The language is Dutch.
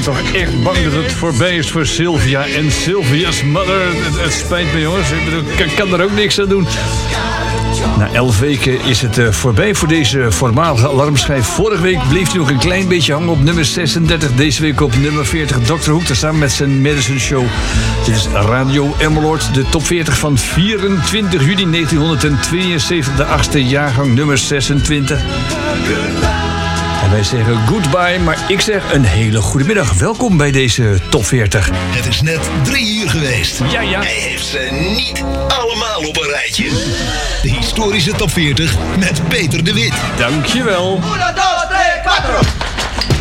toch echt bang dat het voorbij is voor Sylvia en Sylvia's mother. Het spijt me, jongens. Ik kan er ook niks aan doen. Na 11 weken is het voorbij voor deze voormalige alarmschijf. Vorige week bleef hij nog een klein beetje hangen op nummer 36. Deze week op nummer 40. Dr. Hoek, samen met zijn Madison Show. Dit is Radio Emmeloord, de top 40 van 24 juni 1972. De 8e jaargang, nummer 26. En wij zeggen goodbye, maar ik zeg een hele goede middag. Welkom bij deze top 40. Het is net 3 uur geweest. Ja. Hij heeft ze niet allemaal op een rijtje. De historische top 40 met Peter de Wit. Dankjewel. 1, 2, 3, 4.